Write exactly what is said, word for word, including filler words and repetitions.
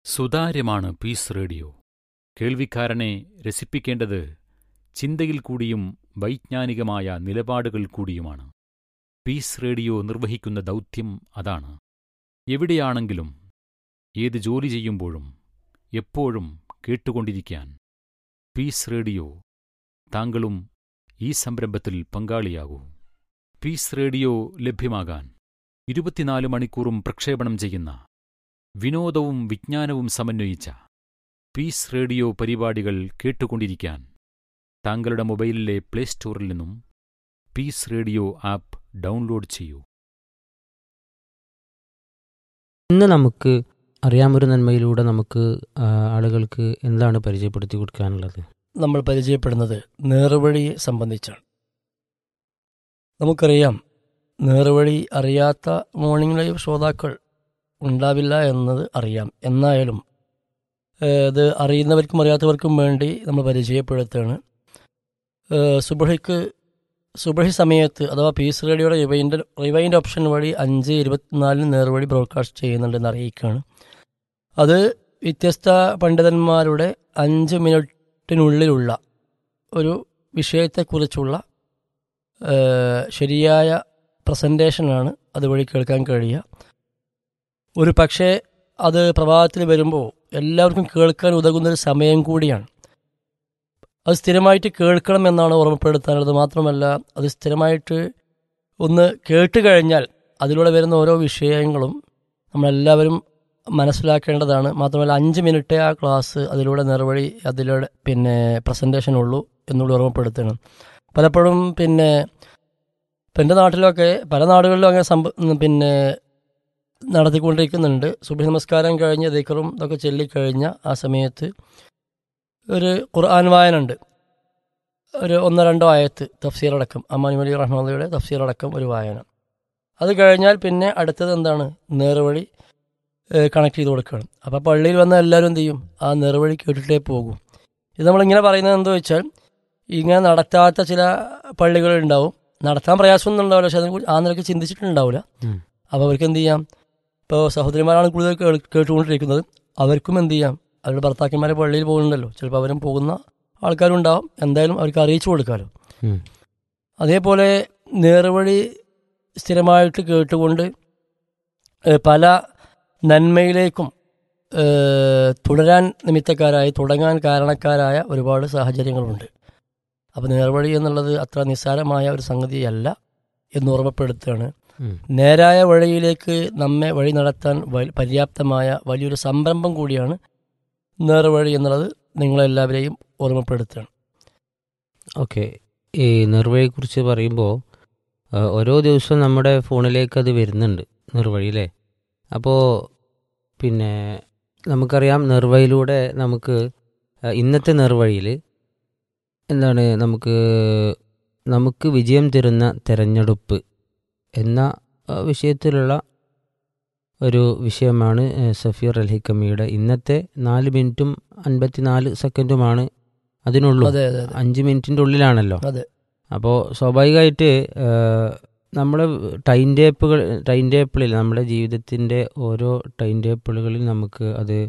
സുതാര്യമാണ് piece radio. കേൾവിക്കാരനെ രസിപ്പിക്കേണ്ടത് ചിന്തയിൽ കൂടിയും വൈജ്ഞാനികമായ നിലപാടുകൾ കൂടിയുമാണ്. പീസ് റേഡിയോ നിർവഹിക്കുന്ന ദൗത്യം അതാണ്. എവിടെയാണെങ്കിലും ഏത് ജോലി ചെയ്യുമ്പോഴും എപ്പോഴും കേട്ടുകൊണ്ടിരിക്കാൻ പീസ് റേഡിയോ. താങ്കളും ഈ സംരംഭത്തിൽ പങ്കാളിയാകൂ. പീസ് റേഡിയോ ലഭ്യമാകാൻ ഇരുപത്തിനാല് മണിക്കൂറും പ്രക്ഷേപണം ചെയ്യുന്ന വിനോദവും വിജ്ഞാനവും സമന്വയിച്ച പീസ് റേഡിയോ പരിപാടികൾ കേട്ടുകൊണ്ടിരിക്കാൻ താങ്കളുടെ മൊബൈലിലെ പ്ലേ സ്റ്റോറിൽ നിന്നും പീസ് റേഡിയോ ആപ്പ് ഡൗൺലോഡ് ചെയ്യൂ. ഇന്ന് നമുക്ക് അറിയാമൊരു നന്മയിലൂടെ നമുക്ക് ആ, ആളുകൾക്ക് എന്താണ് പരിചയപ്പെടുത്തി കൊടുക്കാനുള്ളത്? നമ്മൾ പരിചയപ്പെടുന്നത് നേർവഴിയെ സംബന്ധിച്ചാണ്. നമുക്കറിയാം, നേർവഴി അറിയാത്ത മോർണിംഗ് ലൈവ് ശ്രോതാക്കൾ ഉണ്ടാവില്ല എന്നത് അറിയാം. എന്നായാലും ഏഹ്, ഇത് അറിയുന്നവർക്കും അറിയാത്തവർക്കും വേണ്ടി നമ്മൾ പരിചയപ്പെടുത്തുകയാണ്. ഏഹ്, സുബഹിക്ക് സുബഹി സമയത്ത് അഥവാ പീസ് റേഡിയോയുടെ റിവൈൻഡ് റിവൈൻഡ് ഓപ്ഷൻ വഴി അഞ്ച് ഇരുപത്തിനാലിന് നേർവഴി ബ്രോഡ്കാസ്റ്റ് ചെയ്യുന്നുണ്ടെന്ന് അറിയിക്കുകയാണ്. അത് വ്യത്യസ്ത പണ്ഡിതന്മാരുടെ അഞ്ച് മിനിറ്റിനുള്ളിലുള്ള ഒരു വിഷയത്തെക്കുറിച്ചുള്ള ഏഹ്, ശരിയായ പ്രസൻറ്റേഷനാണ് അതുവഴി കേൾക്കാൻ കഴിയുക. ഒരു പക്ഷേ അത് പ്രഭാതത്തിൽ വരുമ്പോൾ എല്ലാവർക്കും കേൾക്കാൻ ഉതകുന്നൊരു സമയം കൂടിയാണ്. അത് സ്ഥിരമായിട്ട് കേൾക്കണം എന്നാണ് ഓർമ്മപ്പെടുത്താനുള്ളത്. മാത്രമല്ല, അത് സ്ഥിരമായിട്ട് ഒന്ന് കേട്ട് കഴിഞ്ഞാൽ അതിലൂടെ വരുന്ന ഓരോ വിഷയങ്ങളും നമ്മളെല്ലാവരും മനസ്സിലാക്കേണ്ടതാണ്. മാത്രമല്ല, അഞ്ച് മിനിറ്റേ ആ ക്ലാസ് അതിലൂടെ നേർവഴി അതിലൂടെ പിന്നെ പ്രസൻറ്റേഷൻ ഉള്ളൂ എന്നുകൂടി ഓർമ്മപ്പെടുത്തണം. പലപ്പോഴും പിന്നെ ഇപ്പം എൻ്റെ നാട്ടിലൊക്കെ പല നാടുകളിലും അങ്ങനെ സംഭ പിന്നെ നടത്തിക്കൊണ്ടിരിക്കുന്നുണ്ട്. സുബഹി നമസ്കാരം കഴിഞ്ഞ് ദിക്റും ഇതൊക്കെ ചൊല്ലിക്കഴിഞ്ഞ ആ സമയത്ത് ഒരു ഖുർആൻ വായന ഉണ്ട്. ഒരു ഒന്നോ രണ്ടോ ആയത്ത് തഫ്സീറടക്കം, അമ്മാനി അലി റഹ്മാനിയുടെ തഫ്സീറടക്കം ഒരു വായന. അത് കഴിഞ്ഞാൽ പിന്നെ അടുത്തത് എന്താണ്, നേർവഴി കണക്ട് ചെയ്ത് കൊടുക്കണം. അപ്പോൾ പള്ളിയിൽ വന്ന എല്ലാവരും എന്ത് ചെയ്യും, ആ നേർവഴി കേട്ടിട്ടേ പോകും. ഇത് നമ്മളിങ്ങനെ പറയുന്നത് എന്താ വെച്ചാൽ, ഇങ്ങനെ നടത്താത്ത ചില പള്ളികളുണ്ടാവും. നടത്താൻ പ്രയാസമൊന്നും ഉണ്ടാവില്ല, പക്ഷെ അതിനെ ആ നിലയ്ക്ക് ചിന്തിച്ചിട്ടുണ്ടാവില്ല. അപ്പോൾ അവർക്ക് എന്ത് ചെയ്യാം, ഇപ്പോൾ സഹോദരിമാരാണ് കൂടുതൽ കേൾ കേട്ടുകൊണ്ടിരിക്കുന്നത്, അവർക്കും എന്ത് ചെയ്യാം, അവരുടെ ഭർത്താക്കന്മാരെ പള്ളിയിൽ പോകുന്നുണ്ടല്ലോ, ചിലപ്പോൾ അവരും പോകുന്ന ആൾക്കാരും ഉണ്ടാവും. എന്തായാലും അവർക്ക് അറിയിച്ചു കൊടുക്കാമല്ലോ. അതേപോലെ നേർവഴി സ്ഥിരമായിട്ട് കേട്ടുകൊണ്ട് ഏഹ്, പല നന്മയിലേക്കും ഏഹ്, തുടരാൻ നിമിത്തക്കാരായി തുടങ്ങാൻ കാരണക്കാരായ ഒരുപാട് സാഹചര്യങ്ങളുണ്ട്. അപ്പോൾ നേർവഴി എന്നുള്ളത് അത്ര നിസ്സാരമായ ഒരു സംഗതിയല്ല എന്ന് ഓർമ്മപ്പെടുത്തുകയാണ്. നേരായ വഴിയിലേക്ക് നമ്മെ വഴി നടത്താൻ വ- പര്യാപ്തമായ വലിയൊരു സംരംഭം കൂടിയാണ് നേർവഴി എന്നുള്ളത് നിങ്ങളെല്ലാവരെയും ഓർമ്മപ്പെടുത്തുകയാണ്. ഓക്കെ, ഈ നിർവഴിയെക്കുറിച്ച് പറയുമ്പോൾ ആ, ഓരോ ദിവസവും നമ്മുടെ ഫോണിലേക്ക് അത് വരുന്നുണ്ട്, നിർവഴി അല്ലേ? അപ്പോൾ പിന്നെ നമുക്കറിയാം, നിർവഴിയിലൂടെ നമുക്ക് ആ, ഇന്നത്തെ നിർവഴിയിൽ എന്താണ് നമുക്ക് നമുക്ക് വിജയം തരുന്ന തെരഞ്ഞെടുപ്പ് എന്ന ആ, വിഷയത്തിലുള്ള ഒരു വിഷയമാണ് ഏ, സഫീർ അൽഹിക്കമിയുടെ ഇന്നത്തെ നാല് മിനിറ്റും അൻപത്തിനാല് സെക്കൻഡുമാണ് അതിനുള്ളൂ. അതെ അതെ അതെ അഞ്ച് മിനിറ്റിൻ്റെ ഉള്ളിലാണല്ലോ. അതെ അപ്പോൾ സ്വാഭാവികമായിട്ട് നമ്മുടെ ടൈം ടേപ്പുകൾ ടൈം ടേപ്പിളിൽ നമ്മുടെ ജീവിതത്തിൻ്റെ ഓരോ ടൈം ടേപ്പിളുകളിൽ നമുക്ക് അത്